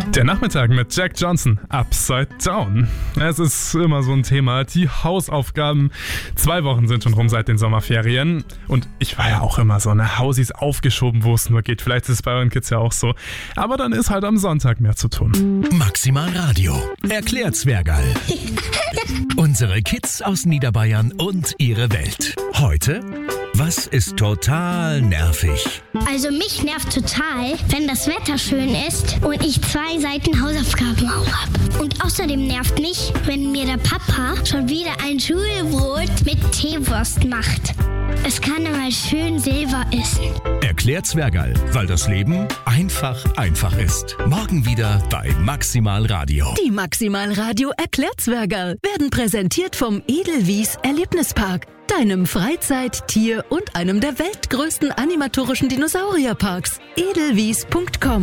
Der Nachmittag mit Jack Johnson, Upside Down. Es ist immer so ein Thema, die Hausaufgaben. 2 Wochen sind schon rum seit den Sommerferien. Und ich war ja auch immer so, Hausis aufgeschoben, wo es nur geht. Vielleicht ist es bei euren Kids ja auch so. Aber dann ist halt am Sonntag mehr zu tun. Maximal Radio. Erklärt Zwergerl. Unsere Kids aus Niederbayern und ihre Welt. Heute, was ist total nervig? Also mich nervt total, wenn das Wetter schön ist und ich 2 Seiten Hausaufgaben auch habe. Und außerdem nervt mich, wenn mir der Papa schon wieder ein Schulbrot mit Teewurst macht. Es kann immer schön Silber essen. Erklärt Zwergerl, weil das Leben einfach ist. Morgen wieder bei Maximal Radio. Die Maximal Radio Erklärt Zwergerl werden präsentiert vom Edelwies Erlebnispark, deinem Freizeit-, Tier- und einem der weltgrößten animatorischen Dinosaurierparks. edelwies.com